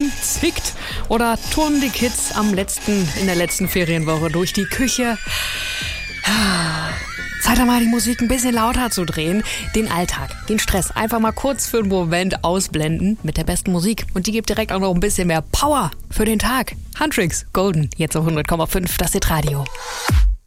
Magen zwickt oder turnen die Kids in der letzten Ferienwoche durch die Küche? Zeit mal die Musik ein bisschen lauter zu drehen. Den Alltag, den Stress einfach mal kurz für einen Moment ausblenden mit der besten Musik. Und die gibt direkt auch noch ein bisschen mehr Power für den Tag. Huntrix Golden, jetzt auf 100,5, das Hitradio.